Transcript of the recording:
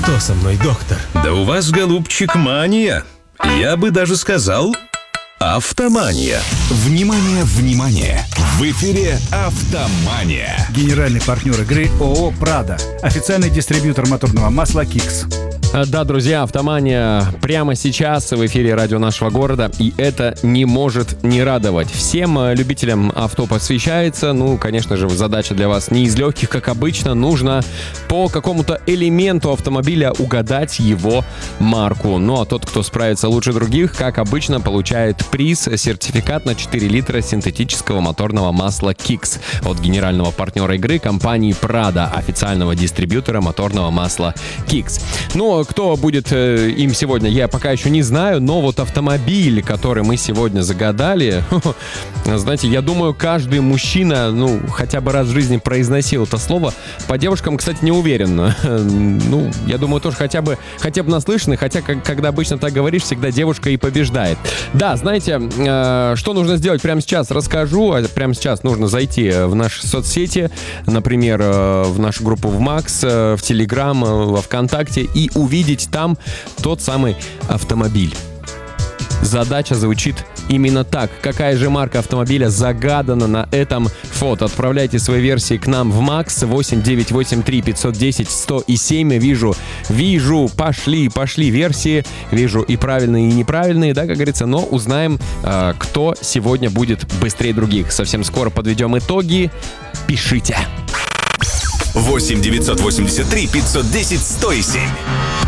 Что со мной, доктор? Да у вас, голубчик, мания. Я бы даже сказал, автомания. Внимание, внимание! В эфире «Автомания». Генеральный партнер игры ООО «Прада». Официальный дистрибьютор моторного масла «Кикс». Да, друзья, «Автомания» прямо сейчас в эфире радио нашего города, и это не может не радовать. Всем любителям авто посвящается, конечно же, задача для вас не из легких, как обычно, нужно по какому-то элементу автомобиля угадать его марку. А тот, кто справится лучше других, как обычно, получает приз, сертификат на 4 литра синтетического моторного масла «Кикс» от генерального партнера игры компании «Прада», официального дистрибьютора моторного масла «Кикс». Кто будет им сегодня, я пока еще не знаю, но вот автомобиль, который мы сегодня загадали, знаете, я думаю, каждый мужчина, хотя бы раз в жизни произносил это слово. По девушкам, кстати, не уверен. Я думаю, тоже хотя бы наслышаны, хотя, когда обычно так говоришь, всегда девушка и побеждает. Да, знаете, что нужно сделать прямо сейчас, расскажу. Прямо сейчас нужно зайти в наши соцсети, например, в нашу группу в Макс, в Телеграм, во Вконтакте, и увидеть там тот самый автомобиль. Задача звучит именно так. Какая же марка автомобиля загадана на этом фото? Отправляйте свои версии к нам в Макс 8983 510 107. Вижу, пошли версии. Вижу и правильные, и неправильные, да, как говорится. Но узнаем, кто сегодня будет быстрее других. Совсем скоро подведем итоги. Пишите. 8 983 510 107.